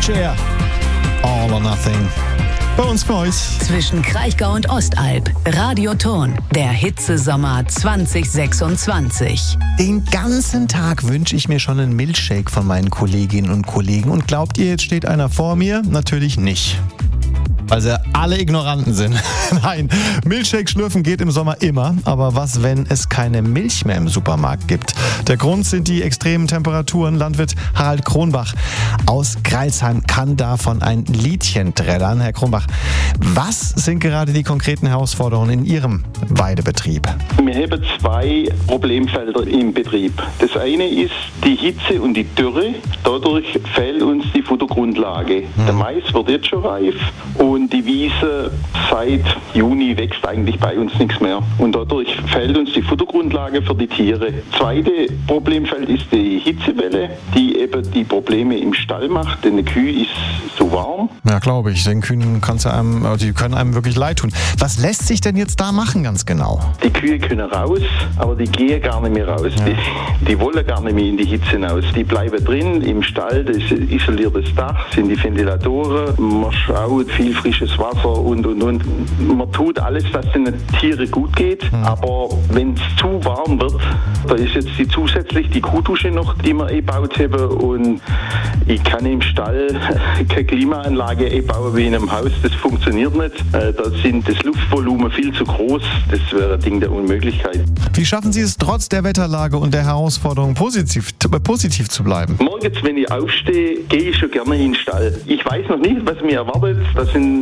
Cher. All or Nothing. Bei uns für euch. Zwischen Kraichgau und Ostalb. Radioton. Der Hitzesommer 2026. Den ganzen Tag wünsche ich mir schon einen Milchshake von meinen Kolleginnen und Kollegen. Und glaubt ihr, jetzt steht einer vor mir? Natürlich nicht. Weil sie alle Ignoranten sind. Nein, Milchshake schlürfen geht im Sommer immer. Aber was, wenn es keine Milch mehr im Supermarkt gibt? Der Grund sind die extremen Temperaturen. Landwirt Harald Kronbach aus Greilsheim kann davon ein Liedchen trällern. Herr Kronbach, was sind gerade die konkreten Herausforderungen in Ihrem Weidebetrieb? Wir haben zwei Problemfelder im Betrieb. Das eine ist die Hitze und die Dürre. Dadurch fehlt uns die Futtergrundlage. Der Mais wird jetzt schon reif und die Wiese seit Juni wächst eigentlich bei uns nichts mehr. Und dadurch fehlt uns die Futtergrundlage für die Tiere. Zweite Problemfeld ist die Hitzewelle, die eben die Probleme im Stall macht, denn eine Kühe ist so warm. Ja, glaube ich. Den Kühen die können einem wirklich leid tun. Was lässt sich denn jetzt da machen ganz genau? Die Kühe können raus, aber die gehen gar nicht mehr raus. Ja. Die wollen gar nicht mehr in die Hitze hinaus. Die bleiben drin im Stall, das ist ein isoliertes Dach, sind die Ventilatoren. Man schaut viel frisches Wasser und. Man tut alles, dass den Tieren gut geht, aber wenn es zu warm wird, da ist jetzt zusätzlich die Kuhdusche noch, die wir eingebaut haben, und ich kann im Stall keine Klimaanlage einbauen wie in einem Haus, das funktioniert nicht. Da sind das Luftvolumen viel zu groß, das wäre ein Ding der Unmöglichkeit. Wie schaffen Sie es trotz der Wetterlage und der Herausforderung positiv zu bleiben? Morgens, wenn ich aufstehe, gehe ich schon gerne in den Stall. Ich weiß noch nicht, was mir erwartet. Das sind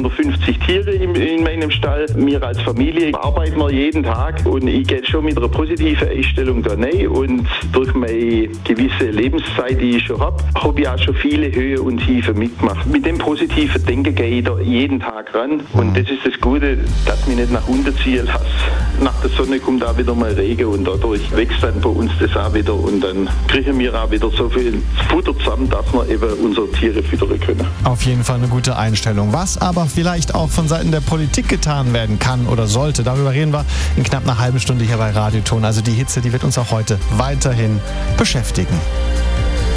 250 Tiere in meinem Stall. Wir als Familie arbeiten wir jeden Tag und ich gehe schon mit einer positiven Einstellung da rein, und durch meine gewisse Lebenszeit, die ich schon habe ich auch schon viele Höhen und Tiefen mitgemacht. Mit dem positiven Denken gehe ich da jeden Tag ran, und das ist das Gute, dass mich nicht nach unten ziehen lasse. Nach der Sonne kommt auch wieder mal Regen und dadurch wächst dann bei uns das auch wieder, und dann kriegen wir auch wieder so viel Futter zusammen, dass wir eben unsere Tiere füttern können. Auf jeden Fall eine gute Einstellung. Was aber vielleicht auch von Seiten der Politik getan werden kann oder sollte, darüber reden wir in knapp einer halben Stunde hier bei Radioton. Also die Hitze, die wird uns auch heute weiterhin beschäftigen.